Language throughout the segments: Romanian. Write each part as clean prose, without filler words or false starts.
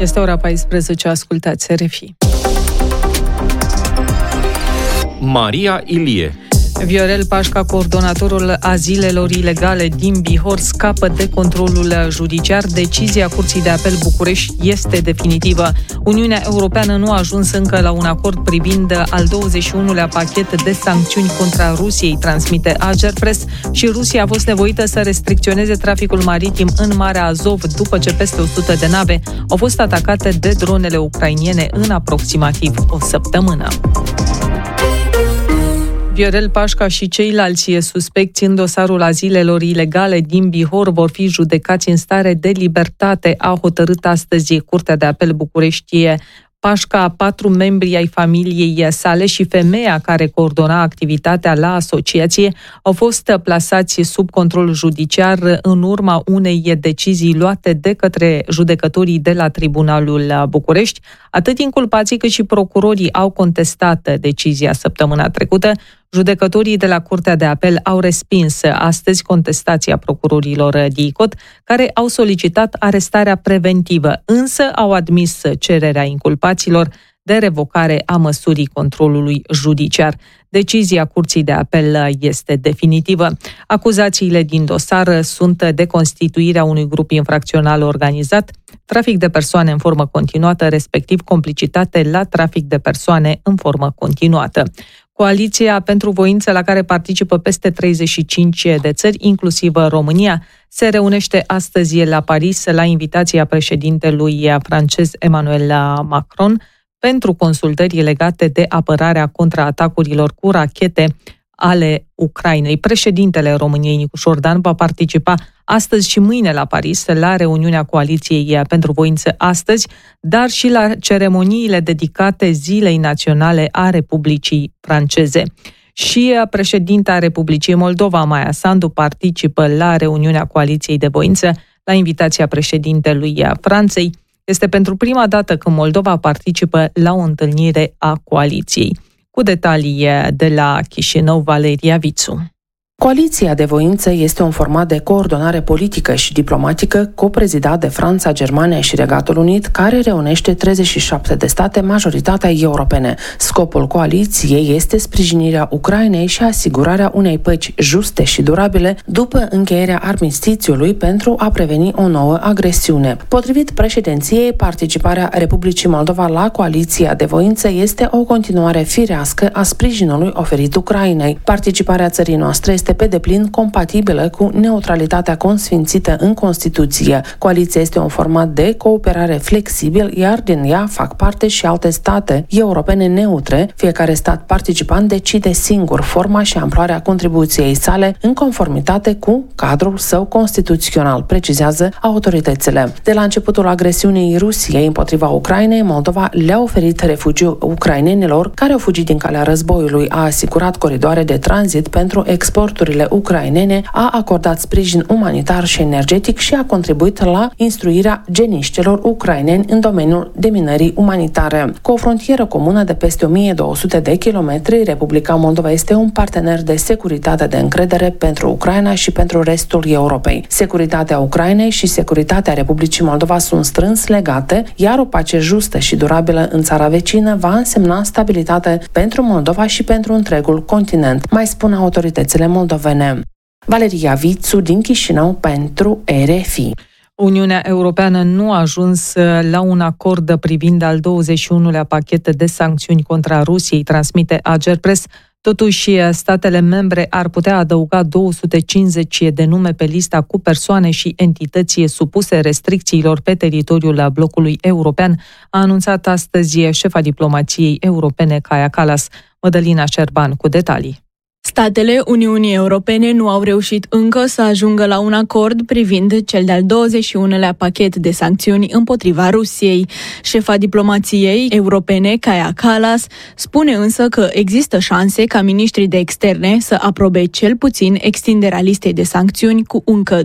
Este ora 14, ascultați RFI. Maria Ilie. Viorel Pașca, coordonatorul azilelor ilegale din Bihor, scapă de controlul judiciar. Decizia Curții de Apel București este definitivă. Uniunea Europeană nu a ajuns încă la un acord privind al 21-lea pachet de sancțiuni contra Rusiei, transmite Agerpres, și Rusia a fost nevoită să restricționeze traficul maritim în Marea Azov după ce peste 100 de nave au fost atacate de dronele ucrainene în aproximativ o săptămână. Viorel Pașca și ceilalți suspecți în dosarul azilelor ilegale din Bihor vor fi judecați în stare de libertate, a hotărât astăzi Curtea de Apel București. Pașca, 4 membri ai familiei sale și femeia care coordona activitatea la asociație au fost plasați sub control judiciar în urma unei decizii luate de către judecătorii de la Tribunalul București. Atât inculpații cât și procurorii au contestat decizia săptămâna trecută. Judecătorii de la Curtea de Apel au respins astăzi contestația procurorilor DICOT, care au solicitat arestarea preventivă, însă au admis cererea inculpaților de revocare a măsurii controlului judiciar. Decizia Curții de Apel este definitivă. Acuzațiile din dosar sunt de constituirea unui grup infracțional organizat, trafic de persoane în formă continuată, respectiv complicitate la trafic de persoane în formă continuată. Coaliția pentru voință, la care participă peste 35 de țări, inclusiv România, se reunește astăzi la Paris la invitația președintelui francez Emmanuel Macron pentru consultări legate de apărarea contraatacurilor cu rachete ale Ucrainei. Președintele României, Nicu Șordan, va participa astăzi și mâine la Paris la reuniunea Coaliției pentru voință astăzi, dar și la ceremoniile dedicate Zilei Naționale a Republicii Franceze. Și președinta Republicii Moldova, Maia Sandu, participă la reuniunea Coaliției de voință la invitația președintelui Franței. Este pentru prima dată când Moldova participă la o întâlnire a coaliției. Cu detalii de la Chișinău, Valeria Vițu. Coaliția de voință este un format de coordonare politică și diplomatică coprezidat de Franța, Germania și Regatul Unit, care reunește 37 de state, majoritatea europene. Scopul coaliției este sprijinirea Ucrainei și asigurarea unei păci juste și durabile după încheierea armistițiului pentru a preveni o nouă agresiune. Potrivit președinției, participarea Republicii Moldova la coaliția de voință este o continuare firească a sprijinului oferit Ucrainei. Participarea țării noastre este pe deplin compatibilă cu neutralitatea consfințită în Constituție. Coaliția este un format de cooperare flexibil, iar din ea fac parte și alte state europene neutre. Fiecare stat participant decide singur forma și amploarea contribuției sale în conformitate cu cadrul său constituțional, precizează autoritățile. De la începutul agresiunii Rusiei împotriva Ucrainei, Moldova le-a oferit refugiu ucrainenilor care au fugit din calea războiului, a asigurat coridoare de tranzit pentru exporturile ucrainene, a acordat sprijin umanitar și energetic și a contribuit la instruirea geniștilor ucraineni în domeniul deminării umanitare. Cu o frontieră comună de peste 1200 de kilometri, Republica Moldova este un partener de securitate de încredere pentru Ucraina și pentru restul Europei. Securitatea Ucrainei și securitatea Republicii Moldova sunt strâns legate, iar o pace justă și durabilă în țara vecină va însemna stabilitate pentru Moldova și pentru întregul continent, mai spun autoritățile moldovene. Valeria Vițu din Chișinău pentru RFI. Uniunea Europeană nu a ajuns la un acord privind al 21-lea pachet de sancțiuni contra Rusiei, transmite Agerpres. Totuși, statele membre ar putea adăuga 250 de nume pe lista cu persoane și entități supuse restricțiilor pe teritoriul blocului european, a anunțat astăzi șefa diplomației europene Kaja Kallas. Mădălina Șerban cu detalii. Statele Uniunii Europene nu au reușit încă să ajungă la un acord privind cel de-al 21-lea pachet de sancțiuni împotriva Rusiei. Șefa diplomației europene, Kaja Kallas, spune însă că există șanse ca miniștrii de externe să aprobe cel puțin extinderea listei de sancțiuni cu încă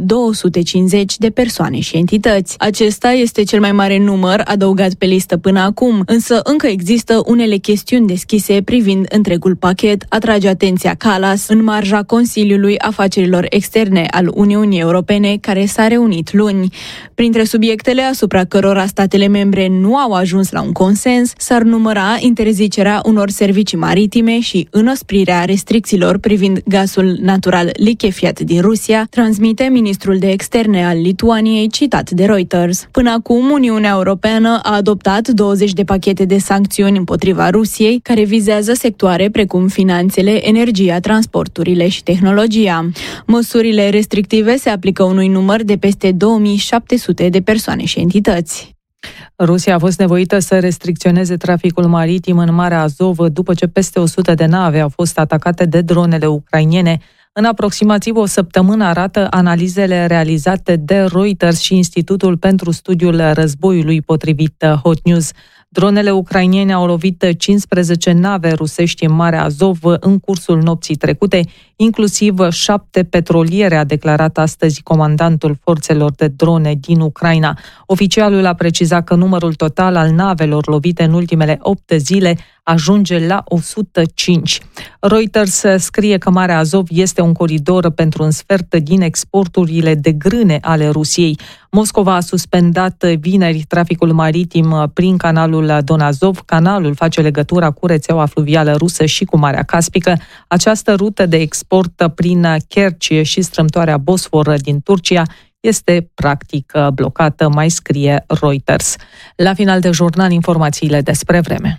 250 de persoane și entități. Acesta este cel mai mare număr adăugat pe listă până acum, însă încă există unele chestiuni deschise privind întregul pachet, atrage atenția Kallas, Kallas în marja Consiliului Afacerilor Externe al Uniunii Europene, care s-a reunit luni. Printre subiectele asupra cărora statele membre nu au ajuns la un consens s-ar număra interzicerea unor servicii maritime și înăsprirea restricțiilor privind gazul natural lichefiat din Rusia, transmite ministrul de externe al Lituaniei, citat de Reuters. Până acum, Uniunea Europeană a adoptat 20 de pachete de sancțiuni împotriva Rusiei, care vizează sectoare precum finanțele, energia, transporturile și tehnologia. Măsurile restrictive se aplică unui număr de peste 2700 de persoane și entități. Rusia a fost nevoită să restricționeze traficul maritim în Marea Azov după ce peste 100 de nave au fost atacate de dronele ucrainene. În aproximativ o săptămână, arată analizele realizate de Reuters și Institutul pentru Studiul Războiului, potrivit Hot News. Dronele ucrainene au lovit 15 nave rusești în Marea Azov în cursul nopții trecute, inclusiv 7 petroliere, a declarat astăzi comandantul forțelor de drone din Ucraina. Oficialul a precizat că numărul total al navelor lovite în ultimele 8 zile ajunge la 105. Reuters scrie că Marea Azov este un coridor pentru un sfert din exporturile de grâne ale Rusiei. Moscova a suspendat vineri traficul maritim prin canalul Don Azov. Canalul face legătura cu rețeaua fluvială rusă și cu Marea Caspică. Această rută de export prin Kerch și strâmtoarea Bosfor din Turcia este practic blocată, mai scrie Reuters. La final de jurnal, informațiile despre vreme.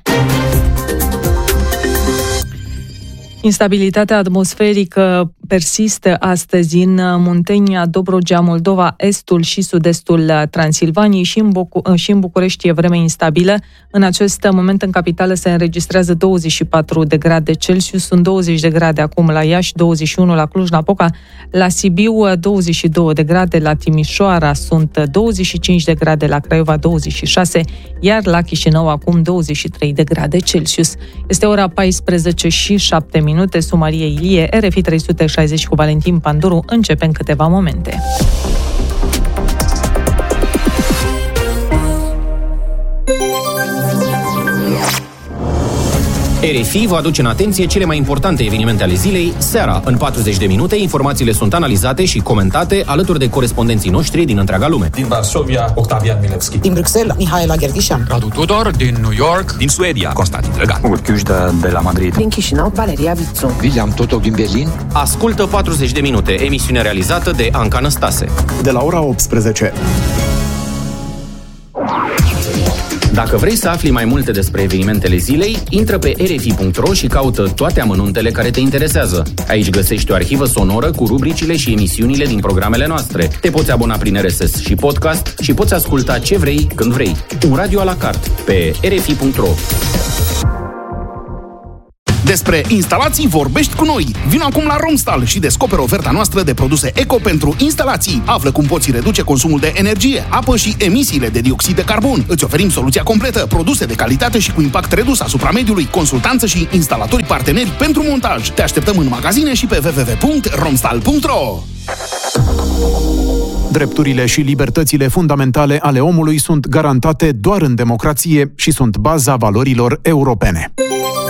Instabilitatea atmosferică persistă astăzi în Muntenia, Dobrogea, Moldova, estul și sud-estul Transilvaniei și în București e vreme instabilă. În acest moment în capitală se înregistrează 24 de grade Celsius, sunt 20 de grade acum la Iași, 21 la Cluj-Napoca, la Sibiu 22 de grade, la Timișoara sunt 25 de grade, la Craiova 26, iar la Chișinău acum 23 de grade Celsius. Este ora 14 și 7 minute, sunt Maria Ilie, RFI 360 cu Valentin Panduru, începe în câteva momente. RFI vă aduce în atenție cele mai importante evenimente ale zilei, seara. În 40 de minute, informațiile sunt analizate și comentate alături de corespondenții noștri din întreaga lume. Din Varsovia, Octavian Milevski. Din Bruxelles, Mihaela Gherghișan. Radu Tudor, din New York. Din Suedia, Constantin Drăgan. Urchiușda de la Madrid. Din Chișinău, Valeria Vițu. William Totoc din Berlin. Ascultă 40 de minute, emisiune realizată de Anca Năstase. De la ora 18. Dacă vrei să afli mai multe despre evenimentele zilei, intră pe rfi.ro și caută toate amănuntele care te interesează. Aici găsești o arhivă sonoră cu rubricile și emisiunile din programele noastre. Te poți abona prin RSS și podcast și poți asculta ce vrei, când vrei. Un radio à la carte pe rfi.ro. Despre instalații vorbești cu noi. Vino acum la Romstal și descoperă oferta noastră de produse eco pentru instalații. Află cum poți reduce consumul de energie, apă și emisiile de dioxid de carbon. Îți oferim soluția completă, produse de calitate și cu impact redus asupra mediului, consultanță și instalatori parteneri pentru montaj. Te așteptăm în magazine și pe www.romstal.ro. Drepturile și libertățile fundamentale ale omului sunt garantate doar în democrație și sunt baza valorilor europene.